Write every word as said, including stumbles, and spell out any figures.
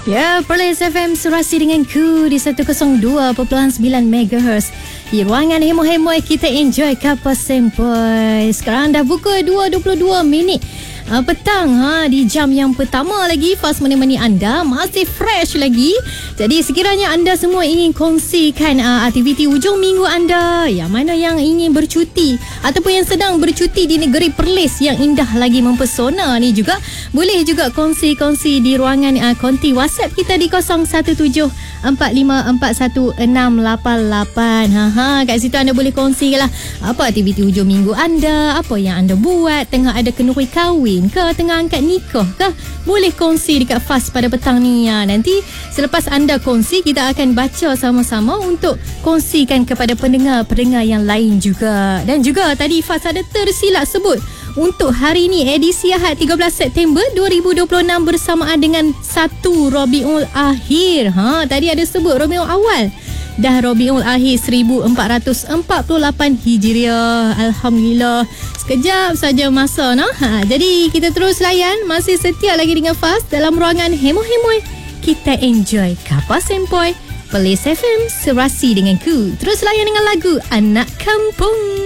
Ya, Perlis F M Serasi dengan ku di seratus dua perpuluhan sembilan megahertz. Di ruangan hemo-hemo kita enjoy Kapal Sempoi. Sekarang dah pukul dua dua puluh dua minit uh, petang ha, di jam yang pertama lagi. Fast menemani anda, masih fresh lagi. Jadi sekiranya anda semua ingin kongsikan uh, aktiviti hujung minggu anda, yang mana yang ingin bercuti ataupun yang sedang bercuti di negeri Perlis yang indah lagi mempesona ni juga, boleh juga kongsi-kongsi di ruangan uh, konti WhatsApp kita di kosong satu tujuh empat lima empat satu enam lapan lapan. Ha ha, kat situ anda boleh kongsilah apa aktiviti hujung minggu anda, apa yang anda buat, tengah ada kenduri kahwin ke, tengah angkat nikah ke, boleh kongsi dekat Fast pada petang ni ya. Nanti selepas anda kongsi, kita akan baca sama-sama untuk kongsikan kepada pendengar-pendengar yang lain juga. Dan juga tadi Fast ada tersilap sebut untuk hari ini edisi Ahad tiga belas September dua ribu dua puluh enam bersamaan dengan satu Rabiul Akhir. Ha, tadi ada sebut Rabiul Awal. Dah Rabiul Akhir seribu empat ratus empat puluh lapan Hijriah. Alhamdulillah. Sekejap saja masa nah. Ha, jadi kita terus layan, masih setia lagi dengan Fast dalam ruangan hemo-hemo. Kita enjoy Kapal Sempoi, Perlis F M Serasi dengan ku. Terus layan dengan lagu Anak Kampung.